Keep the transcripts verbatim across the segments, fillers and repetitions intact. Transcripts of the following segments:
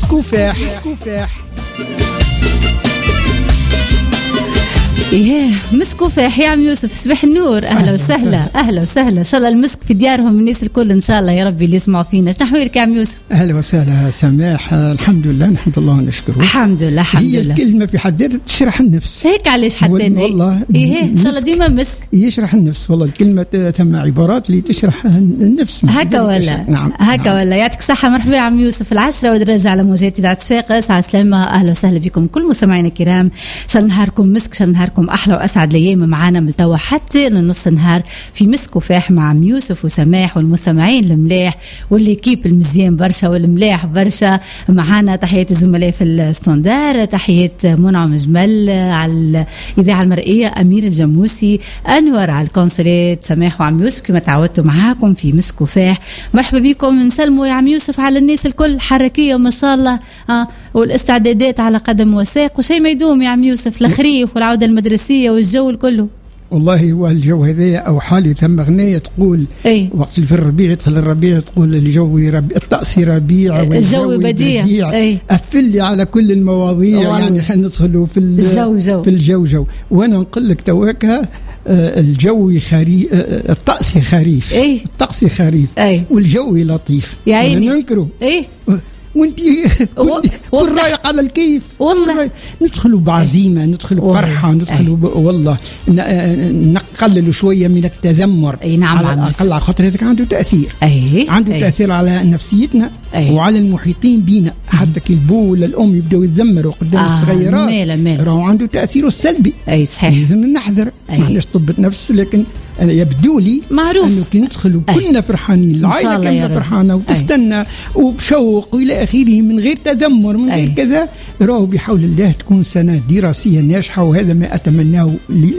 مسكوفاح. ايه مسكوفاح يا عم يوسف، صباح النور، اهلا وسهلا. اهلا وسهلا، ان شاء الله المسك في ديارهم الناس الكل ان شاء الله يا ربي اللي يسمعوا فينا. شنو احوالك يا عم يوسف؟ اهلا وسهلا سماح، الحمد لله نحمد الله ونشكره. الحمد لله الحمد هي لله. الكلمه في حد ذاتها تشرح النفس هيك علاش حتى انا والله ايه ان شاء الله ديما مسك يشرح النفس. والله الكلمه ثم عبارات اللي تشرح النفس هكا ولا نعم هكا نعم. ولا يعطيك الصحه. مرحبا يا عم يوسف العشرة ودرجة على موجات اذاعه صفاقس. على السلامه، اهلا وسهلا بكم كل مستمعينا الكرام. ان شاء الله نهاركم مسك، ان شاء الله نهاركم احلى واسعد الايام معانا من توا حتى لنص النهار في مسكوفاح مع عم يوسف وسماح والمستمعين الملاح واللي كيب المزيان برشا والملاح برشا معانا. تحيات الزملاء في الستاندار، تحيات منعم جمل على الاذاعه المرئيه، امير الجموسي، انور على الكونسولات، سماح وعم يوسف كما تعودتوا معاكم في مسكوفاح. مرحبا بكم، نسلموا يا عم يوسف على الناس الكل حركيه ما شاء الله ها، والاستعدادات على قدم وساق وشيء ما يدوم يا عم يوسف، الخريف والعوده المدرسيه والجو الكله. والله هو الجو هذا او حالي ثم اغنيه تقول ايه؟ وقت في الربيع يدخل الربيع تقول الجو ربيع، الطقس ربيع الجو بديع, بديع. ايه؟ قفل لي على كل المواضيع والله. يعني خلينا ندخلوا في الجو جو. في الجو جو وانا نقول لك تواكا الجو خريف، الطقس خريف، ايه؟ الطقس خريف، ايه؟ والجو لطيف يا عيني ننكره ايه؟ وانت كل رايق على الكيف والله. ندخلوا بعزيمه، ندخلوا بفرحه، ندخلوا ب... والله نقللوا شويه من التذمر. اي نعم على الاقل على خاطر هذاك عنده تاثير. اي عنده أي. تاثير على نفسيتنا أي. وعلى المحيطين بينا. حتى كي البو ولا الام يبداو يتذمروا قدام آه الصغيرات راهو عنده تاثيره السلبي. اي صحيح، لازم نحذر. ما احناش طب نفس، لكن أنا يبدو لي معروف انه كي ندخلوا كلنا فرحانين، العائله كلها فرحانه وتستنى وبشوق والى اخره من غير تذمر من غير كذا، راهو بحول الله تكون سنه دراسيه ناجحه، وهذا ما اتمناه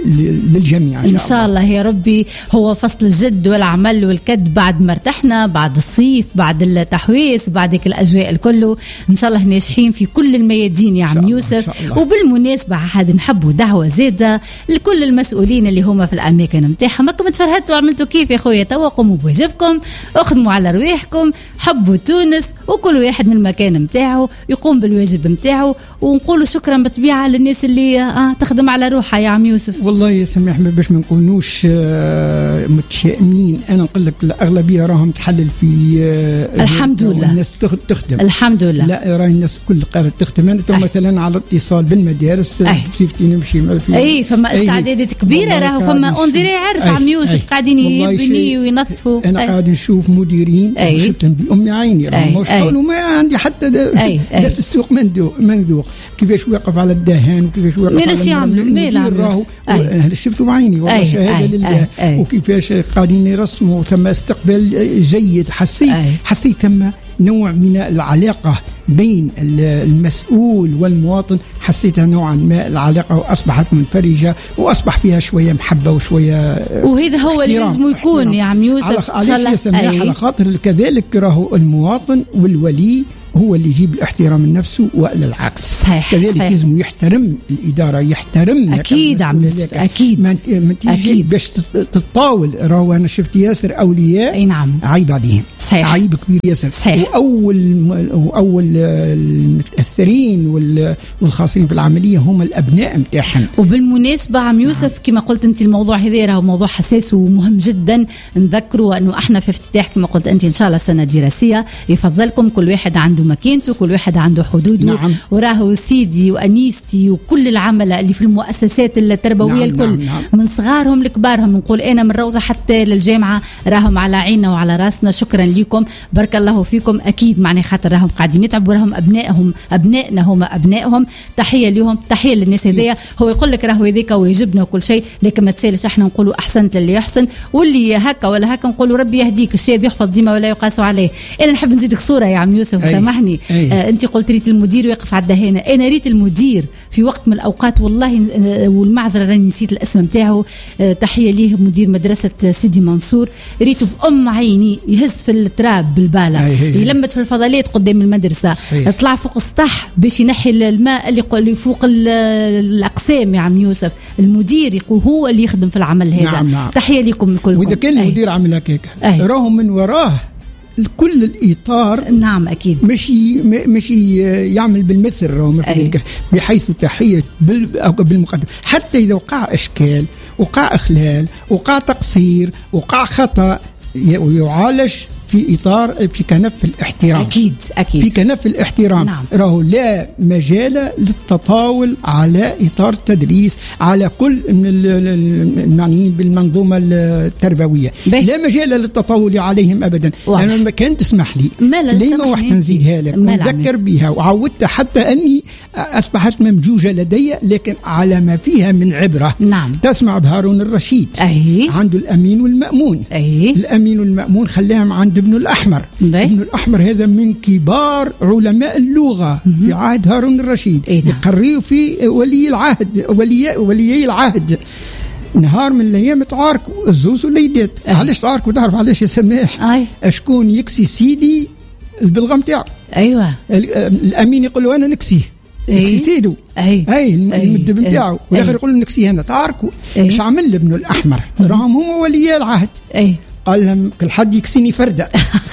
للجميع ان شاء الله يا ربي. هو فصل الجد والعمل والكد بعد ما ارتحنا، بعد الصيف، بعد التحويس، بعد الاجواء الكله، ان شاء الله ناجحين في كل الميادين يا عم يوسف. وبالمناسبه هذا نحبوا دعوه زاده لكل المسؤولين اللي هما في الاماكن نتاعهم. كما تفرهدتوا وعملتوا كيف يا خويا، توا قوموا بواجبكم، اخدموا على رواحكم، حبوا تونس، وكل واحد من المكان نتاعو يقوم بالواجب نتاعو، ونقولوا شكرا بالطبيعه للناس اللي آه تخدم على روحها يا عم يوسف. والله يا سماح باش ما نكونوش آه متشائمين، انا نقول لك الاغلبيه راهم تحلل في آه الحمد لله، الناس تخدم الحمد لله. لا راهي الناس كل قاعده تخدم. انا مثلا على اتصال بالمدارس سيفتي نمشي في اي فما استعدادات كبيره، راهو فما اونديري عرس عم يوسف قاعدين يبني وينظفوا. انا قاعد نشوف مديرين شفتهم بأم عيني راهم مش قالوا ما عندي حتى لا في السوق منذوق كيفاش واقف على الدهان وكيفاش واقف على يعملوا ميل راهو شفتوا بعيني والله شهاده لله. وكيفاش قاعدين يرسموا، ثم استقبال جيد. حسيت حسيت ثم نوع من العلاقه بين المسؤول والمواطن، حسيتها نوعا ما العلاقه واصبحت منفرجه واصبح فيها شويه محبه وشويه، وهذا هو اللي لازم يكون يا عم يوسف. على, على خاطر كذلك راهو المواطن والولي هو اللي يجيب الاحترام لنفسه ولا العكس. صحيح كذلك لازم يحترم الاداره، يحترم اكيد عم يوسف اكيد ما اكيد باش تتطاول. راهو انا شفت ياسر اولياء اي نعم عيب عليهم، صحيح. عيب كبير ياسر. صحيح. واول واول المتاثرين والخاصين في العمليه هم الابناء نتاعهم. وبالمناسبه عم يوسف نعم. كما قلت انت الموضوع هذا راهو موضوع حساس ومهم جدا. نذكروا انه احنا في افتتاح كما قلت انت ان شاء الله سنه دراسيه، يفضلكم كل واحد عنده مكانته، كل واحد عنده حدوده. نعم. وراهو سيدي وانيستي وكل العملاء اللي في المؤسسات التربويه نعم. الكل نعم. نعم. من صغارهم لكبارهم، نقول انا من روضه حتى للجامعه راهم على عيننا وعلى راسنا. شكرا لكم، بارك الله فيكم. اكيد معني خاطر راهم قاعدين يتعبوا، راهم ابنائهم ابنائنا هما ابنائهم. تحيه لهم، تحيه للناس هذيا. هو يقول لك راهو هذيك واجبنا وكل شيء، لكن ما تسالش احنا نقولوا احسنت اللي يحسن، واللي هكا ولا هكا نقولوا ربي يهديك. الشيء يحفظ ديما ولا يقاس عليه. انا نحب نزيدك صوره يا عم يوسف سامحني. آه انت قلت ريت المدير ويقف على الدهانه، انا ريت المدير في وقت من الاوقات والله آه والمعذره راني نسيت الاسم نتاعو. آه تحيه ليه مدير مدرسه سيدي منصور، ريته بام عيني يهز في التراب بالباله، يلمت في الفضلات قدام المدرسه، صحيح. طلع فوق السطح باش ينحي الماء اللي فوق الاقسام يا عم يوسف. المدير هو اللي يخدم في العمل هذا. نعم نعم. تحيه لكم الكل. واذا كان المدير عمل هكاك راهم من وراه كل الاطار. نعم اكيد. مش مش يعمل بالمثل بحيث تحيه بالمقدم، حتى اذا وقع اشكال، وقع اخلال، وقع تقصير، وقع خطا، يعالج في اطار في كنف الاحترام. اكيد اكيد في كنف الاحترام. نعم. راهو لا مجال للتطاول على اطار التدريس على كل من المعنيين بالمنظومه التربويه. بي. لا مجال للتطاول عليهم ابدا. انا يعني لما كان تسمح لي كلمه واحده نزيدها لك ونذكر بها، وعودت حتى اني اصبحت ممجوجه لدي، لكن على ما فيها من عبره. نعم. تسمع بهارون الرشيد. أي. عنده الامين والمامون. أي. الامين والمامون خلاهم عند ابن الأحمر. بي. ابن الأحمر هذا من كبار علماء اللغة م- في عهد هارون الرشيد. يقريوا في ولي العهد ولي وليي العهد. نهار من الايام تعاركوا الزوز وليدات. علاش تعاركوا؟ تعرف علاش يا سماح؟ أي. اشكون يكسي سيدي البلغم تاعو. ايوه. الامين يقول له انا نكسيه. أي. نكسي سيدو. اي اي المدب نتاعو، والاخر يقول له نكسي انا. تعاركوا. ايش عمل ابن الأحمر؟ راهم هما وليي العهد. اي. قال لهم كل حد يكسيني فردة.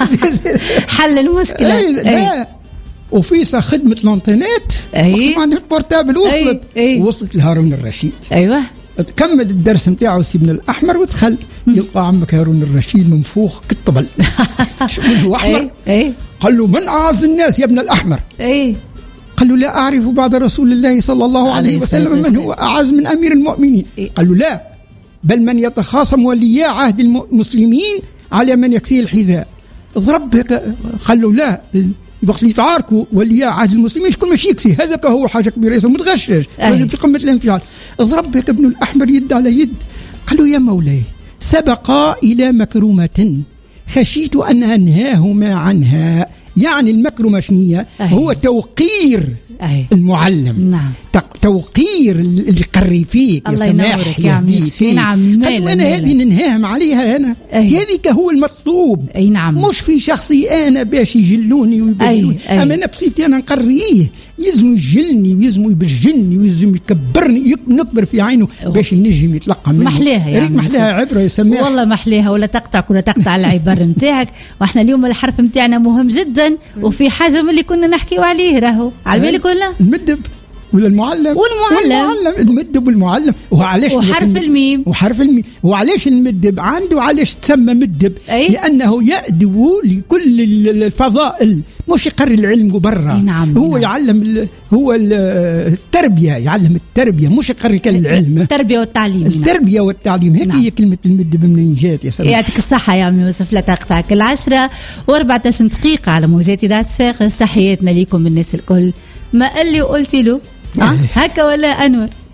حل المشكلة. أي لا. وفيسا خدمة لونتينات. أي. ما عنده البورتابل وصلت. أي. أي. وصلت لهارون الرشيد. أيوة. تكمل الدرس نتاعو سي ابن الأحمر ودخل يلقى عمك هارون الرشيد منفوخ كالطبل. شو وجهه أحمر. أي. أي. قال له من أعز الناس يا ابن الأحمر؟ أي. قال له لا أعرف بعد رسول الله صلى الله عليه وسلم من هو أعز من أمير المؤمنين. أي. قال له لا، بل من يتخاصم وليا عهد المسلمين على من يكسيه الحذاء. ضرب. قال له لا، وقت اللي يتعاركوا وليا عهد المسلمين شكون ماشي يكسي، هذاك هو حاجه كبيره متغشش في قمه الانفعال. ضرب ابن الأحمر يد على يد. قال له يا مولاي سبقا الى مكرمه خشيت ان انهاهما عنها. يعني المكرمه شنية؟ هو توقير أي. المعلم. نعم. توقير اللي يقري فيك يا سماح يا مسكين. نعم. انا هذه ننهاهم عليها انا. هذيك هو المطلوب. اي نعم. مش في شخصي انا باش يجلوني ويبجلوني. اما انا بصفتي انا نقريه يلزم يجلني ويلزم يبجلني ويلزم يكبرني نكبر في عينه باش ينجم يتلقى منه. محليها يعني. محليها عبره يا سماح. والله محليها. ولا تقطعك ولا تقطع العبر نتاعك. واحنا اليوم الحرف نتاعنا مهم جدا، وفي حاجه من اللي كنا نحكيو عليه راهو على بالك ولا؟ المدب ولا المعلم. والمعلم. والمعلم المدب والمعلم. وعلاش وحرف الميم. وحرف الميم. وعلاش المدب عنده علاش تسمى مدب؟ أي؟ لأنه يأدب لكل الفضائل، مش يقري العلم برا. نعم. هو نعم. يعلم هو التربية، يعلم التربية مش يقري العلم. التربية والتعليم. التربية والتعليم. هيك نعم. هي كلمة المدب منين جات يا سلام. يعطيك الصحة يا عمي يوسف. لا تقطعك. العشرة وأربعة عشر دقيقة على موجات إذاعة صفاقس. تحياتنا ليكم الناس الكل. ما قال لي وقلت له أه؟ هكا ولا أنور؟